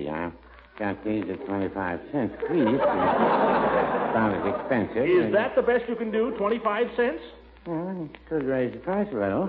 Peavy. I've got these at 25 cents each. About as expensive. Is that the best you can do, 25 cents? Well, could raise the price a little.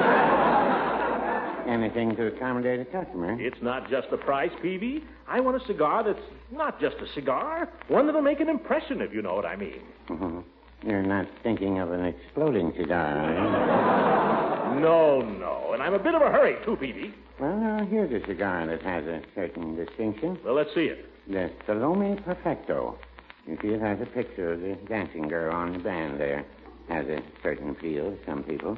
Anything to accommodate a customer. It's not just the price, Peavy. I want a cigar that's not just a cigar. One that'll make an impression, if you know what I mean. You're not thinking of an exploding cigar, are you? No. And I'm a bit of a hurry, too, Peavy. Well, here's a cigar that has a certain distinction. Well, let's see it. The Salome Perfecto. You see, it has a picture of the dancing girl on the band there. Has a certain appeal to some people.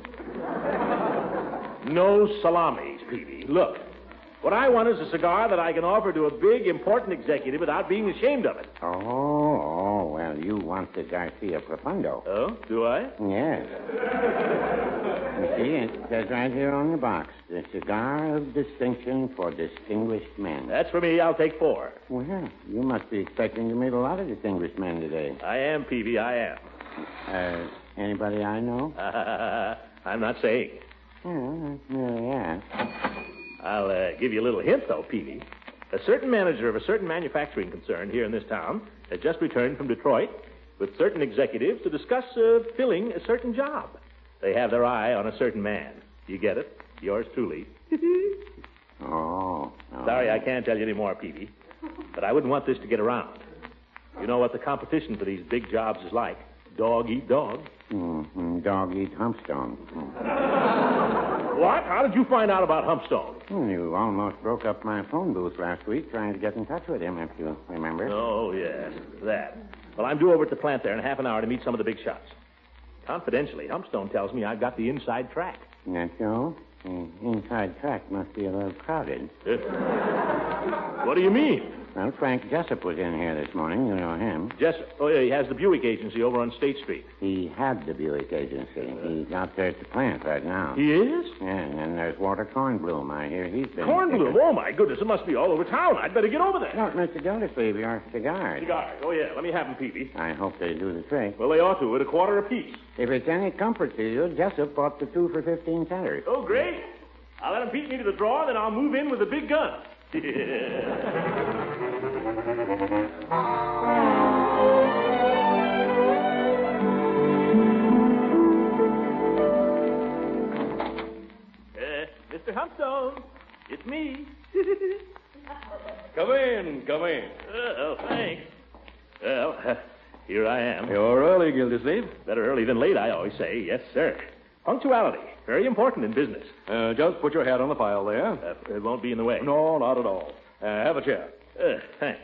No salamis, Peavy. Look, what I want is a cigar that I can offer to a big, important executive without being ashamed of it. Oh, well, you want the Garcia Profundo. Oh, do I? Yes. You see, it says right here on the box, the cigar of distinction for distinguished men. That's for me. I'll take 4. Well, you must be expecting to meet a lot of distinguished men today. I am, Peavy, I am. Anybody I know? I'm not saying. Yeah. I'll give you a little hint, though, Peavy. A certain manager of a certain manufacturing concern here in this town has just returned from Detroit with certain executives to discuss filling a certain job. They have their eye on a certain man. You get it? Yours truly. Oh. Sorry, I can't tell you any more, Peavy. But I wouldn't want this to get around. You know what the competition for these big jobs is like. Dog eat dog. Dog eat Humpstone. What? How did you find out about Humpstone? You almost broke up my phone booth last week trying to get in touch with him, if you remember. Oh, yes, that. Well, I'm due over at the plant there in half an hour to meet some of the big shots. Confidentially, Humpstone tells me I've got the inside track. That's so? The inside track must be a little crowded. What do you mean? Well, Frank Jessup was in here this morning. You know him. Jessup? Oh, yeah, he has the Buick agency over on State Street. He had the Buick agency. He's out there at the plant right now. He is? Yeah, and then there's Walter Kornblum. I hear he's been... Kornblum? Oh, my goodness, it must be all over town. I'd better get over there. Look, Mr. Gildersleeve, your cigars. Cigars? Oh, yeah, let me have them, Peavy. I hope they do the trick. Well, they ought to, at a quarter apiece. If it's any comfort to you, Jessup bought the 2 for 15 centers. Oh, great. I'll let him beat me to the draw, then I'll move in with the big gun. Mr. Humpstone, it's me. Come in. Oh, thanks. Well, here I am. You're early, Gildersleeve. Better early than late, I always say. Yes, sir. Punctuality, very important in business. Just put your hat on the file there. It won't be in the way. No, not at all. Have a chair. Thanks.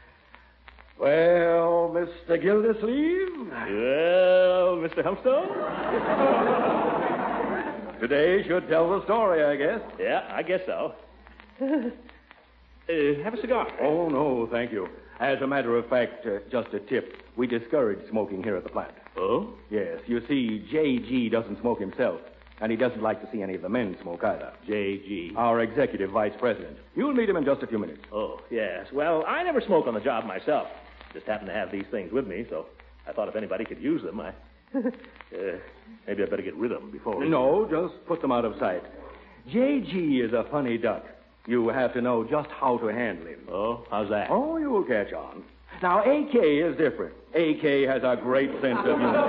Well, Mr. Gildersleeve? Well, Mr. Humpstone? Today should tell the story, I guess. Yeah, I guess so. Have a cigar. Oh, no, thank you. As a matter of fact, just a tip. We discourage smoking here at the plant. Oh? Yes, you see, J.G. doesn't smoke himself, and he doesn't like to see any of the men smoke either. J.G. Our executive vice president. You'll meet him in just a few minutes. Oh, yes. Well, I never smoke on the job myself. Just happen to have these things with me, so I thought if anybody could use them, maybe I'd better get rid of them before... No, just put them out of sight. J.G. is a funny duck. You have to know just how to handle him. Oh, how's that? Oh, you'll catch on. Now, A.K. is different. A.K. has a great sense of humor.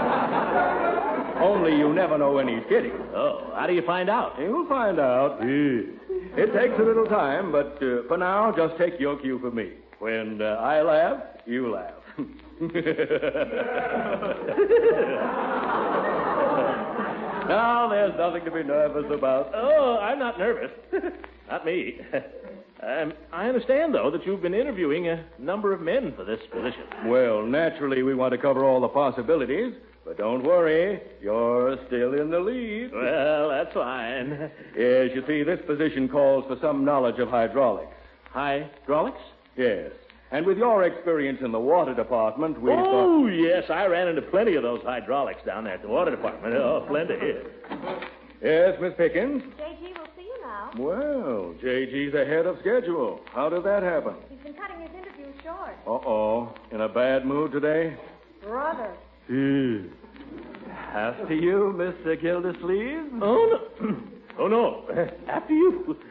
Only you never know when he's kidding. Oh, how do you find out? You'll find out. It takes a little time, but for now, just take your cue from me. When I laugh, you laugh. Now, there's nothing to be nervous about. Oh, I'm not nervous. Not me. I understand, though, that you've been interviewing a number of men for this position. Well, naturally, we want to cover all the possibilities. But don't worry, you're still in the lead. Well, that's fine. Yes, you see, this position calls for some knowledge of hydraulics. Hydraulics? Yes. And with your experience in the water department, we Oh, yes, I ran into plenty of those hydraulics down there at the water department. Oh, plenty. Yes, Miss Pickens? J.G. will see you now. Well, J.G.'s ahead of schedule. How did that happen? He's been cutting his interview short. Uh-oh. In a bad mood today? Brother. After you, Mr. Gildersleeve. Oh, no. Oh, no. After you.